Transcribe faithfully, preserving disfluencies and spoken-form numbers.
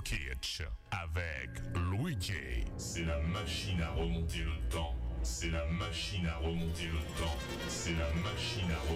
Kitsch avec Luigi. C'est la machine à remonter le temps. C'est la machine à remonter le temps. C'est la machine à remonter